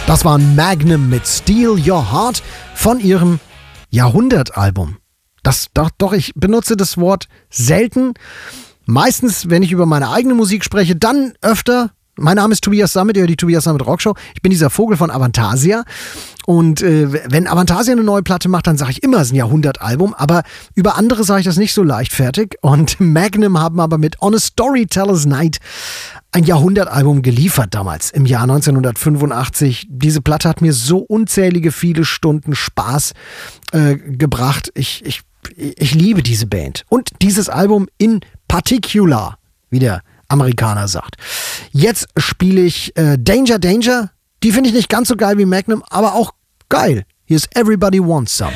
Das war Magnum mit Steal Your Heart von ihrem Jahrhundertalbum. Ich benutze das Wort selten. Meistens, wenn ich über meine eigene Musik spreche, dann öfter. Mein Name ist Tobias Sammet, ihr hört die Tobias Sammet Rockshow. Ich bin dieser Vogel von Avantasia. Und wenn Avantasia eine neue Platte macht, dann sage ich immer, es ist ein Jahrhundertalbum. Aber über andere sage ich das nicht so leichtfertig. Und Magnum haben aber mit On a Storyteller's Night ein Jahrhundertalbum geliefert damals, im Jahr 1985. Diese Platte hat mir so unzählige viele Stunden Spaß gebracht. Ich liebe diese Band. Und dieses Album in particular, wie der Amerikaner sagt. Jetzt spiele ich Danger Danger. Die finde ich nicht ganz so geil wie Magnum, aber auch geil. Hier ist Everybody Wants Some.